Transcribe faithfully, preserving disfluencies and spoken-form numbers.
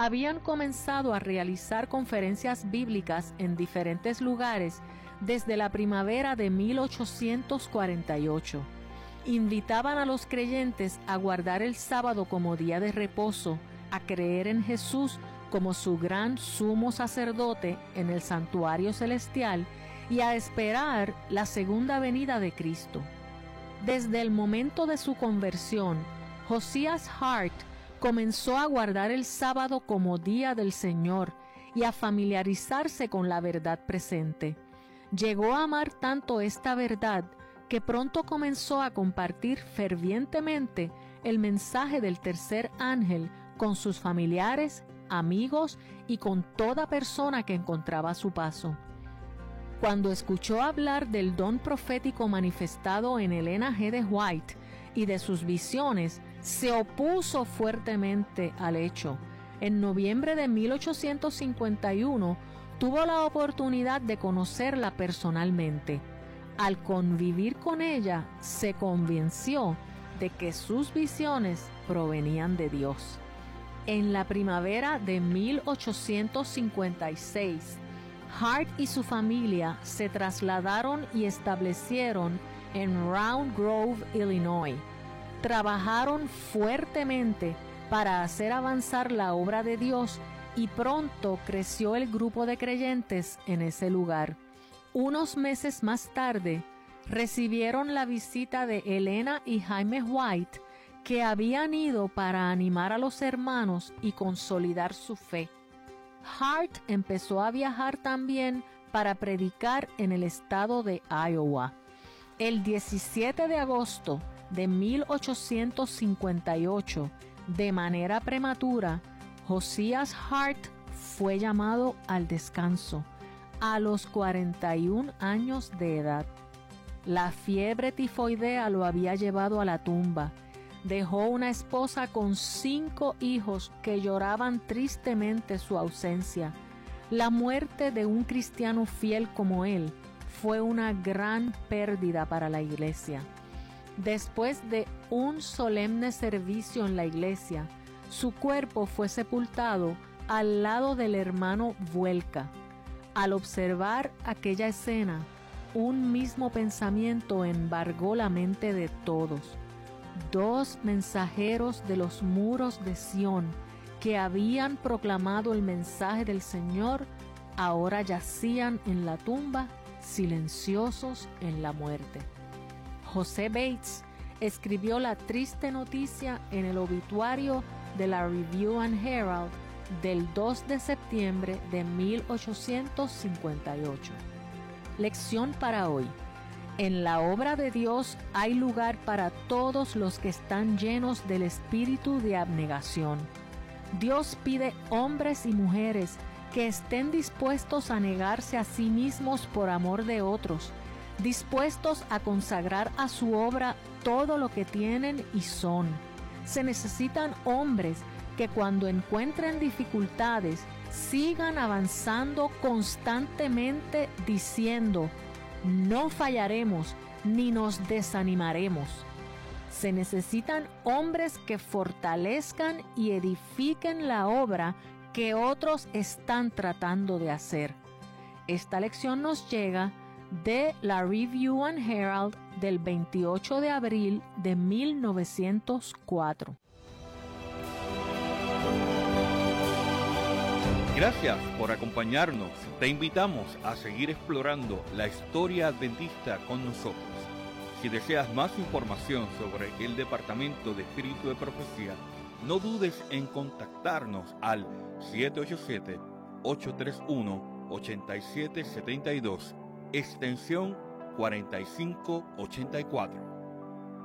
habían comenzado a realizar conferencias bíblicas en diferentes lugares desde la primavera de mil ochocientos cuarenta y ocho. Invitaban a los creyentes a guardar el sábado como día de reposo, a creer en Jesús como su gran sumo sacerdote en el santuario celestial y a esperar la segunda venida de Cristo. Desde el momento de su conversión, Josias Hart comenzó a guardar el sábado como día del Señor y a familiarizarse con la verdad presente. Llegó a amar tanto esta verdad que pronto comenzó a compartir fervientemente el mensaje del tercer ángel con sus familiares, amigos y con toda persona que encontraba a su paso. Cuando escuchó hablar del don profético manifestado en Elena G. de White y de sus visiones, se opuso fuertemente al hecho. En noviembre de mil ochocientos cincuenta y uno tuvo la oportunidad de conocerla personalmente. Al convivir con ella, se convenció de que sus visiones provenían de Dios. En la primavera de mil ochocientos cincuenta y seis, Hart y su familia se trasladaron y establecieron en Round Grove, Illinois. Trabajaron fuertemente para hacer avanzar la obra de Dios y pronto creció el grupo de creyentes en ese lugar. Unos meses más tarde, recibieron la visita de Elena y Jaime White, que habían ido para animar a los hermanos y consolidar su fe. Hart empezó a viajar también para predicar en el estado de Iowa. El diecisiete de agosto de mil ochocientos cincuenta y ocho, de manera prematura, Josias Hart fue llamado al descanso a los cuarenta y un años de edad. La fiebre tifoidea lo había llevado a la tumba. Dejó una esposa con cinco hijos que lloraban tristemente su ausencia. La muerte de un cristiano fiel como él fue una gran pérdida para la iglesia. Después de un solemne servicio en la iglesia, su cuerpo fue sepultado al lado del hermano Vuelca. Al observar aquella escena, un mismo pensamiento embargó la mente de todos. Dos mensajeros de los muros de Sión que habían proclamado el mensaje del Señor ahora yacían en la tumba, silenciosos en la muerte. José Bates escribió la triste noticia en el obituario de la Review and Herald del dos de septiembre de mil ochocientos cincuenta y ocho. Lección para hoy. En la obra de Dios hay lugar para todos los que están llenos del espíritu de abnegación. Dios pide hombres y mujeres que estén dispuestos a negarse a sí mismos por amor de otros, dispuestos a consagrar a su obra todo lo que tienen y son. Se necesitan hombres que cuando encuentren dificultades sigan avanzando constantemente diciendo: no fallaremos ni nos desanimaremos. Se necesitan hombres que fortalezcan y edifiquen la obra que otros están tratando de hacer. Esta lección nos llega de la Review and Herald del veintiocho de abril de mil novecientos cuatro. Gracias por acompañarnos. Te invitamos a seguir explorando la historia adventista con nosotros. Si deseas más información sobre el Departamento de Espíritu de Profecía, no dudes en contactarnos al siete ocho siete, ocho tres uno, ocho siete siete dos, extensión cuarenta y cinco ochenta y cuatro.